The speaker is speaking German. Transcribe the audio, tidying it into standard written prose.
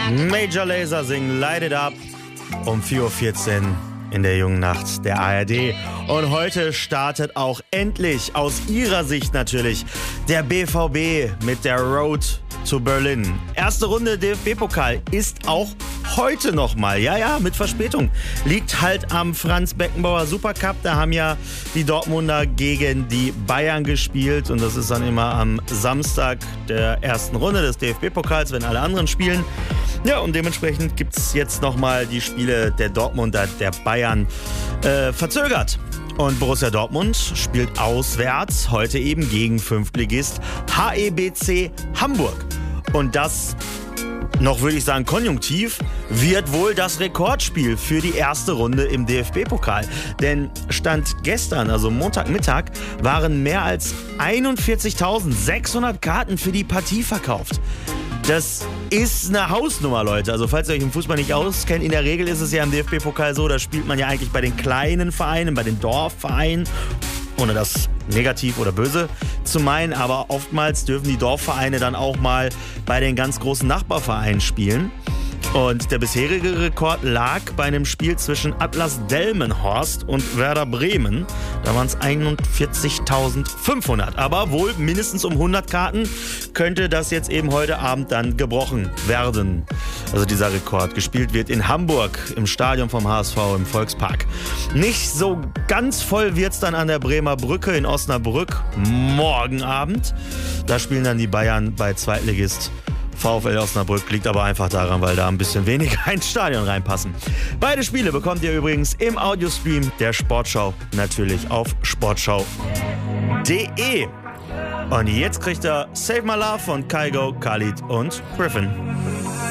Major Lazer singen Light It Up um 4:14 Uhr in der jungen Nacht der ARD. Und heute startet auch endlich, aus ihrer Sicht natürlich, der BVB mit der Road to Berlin. Erste Runde DFB-Pokal ist auch heute nochmal, ja, mit Verspätung. Liegt halt am Franz-Beckenbauer Supercup. Da haben ja die Dortmunder gegen die Bayern gespielt. Und das ist dann immer am Samstag der ersten Runde des DFB-Pokals, wenn alle anderen spielen. Ja, und dementsprechend gibt es jetzt nochmal die Spiele der Dortmunder, der Bayern verzögert. Und Borussia Dortmund spielt auswärts heute eben gegen Fünftligist HEBC Hamburg. Und das, noch würde ich sagen konjunktiv, wird wohl das Rekordspiel für die erste Runde im DFB-Pokal. Denn Stand gestern, also Montagmittag, waren mehr als 41.600 Karten für die Partie verkauft. Das ist eine Hausnummer, Leute. Also falls ihr euch im Fußball nicht auskennt, in der Regel ist es ja im DFB-Pokal so, da spielt man ja eigentlich bei den kleinen Vereinen, bei den Dorfvereinen, ohne das negativ oder böse zu meinen, aber oftmals dürfen die Dorfvereine dann auch mal bei den ganz großen Nachbarvereinen spielen. Und der bisherige Rekord lag bei einem Spiel zwischen Atlas Delmenhorst und Werder Bremen. Da waren es 41.500. Aber wohl mindestens um 100 Karten könnte das jetzt eben heute Abend dann gebrochen werden. Also dieser Rekord. Gespielt wird in Hamburg im Stadion vom HSV im Volkspark. Nicht so ganz voll wird es dann an der Bremer Brücke in Osnabrück morgen Abend. Da spielen dann die Bayern bei Zweitligist VfL Osnabrück, liegt aber einfach daran, weil da ein bisschen weniger ins Stadion reinpassen. Beide Spiele bekommt ihr übrigens im Audiostream der Sportschau, natürlich auf sportschau.de. Und jetzt kriegt er Save My Love von Kygo, Khalid und Griffin.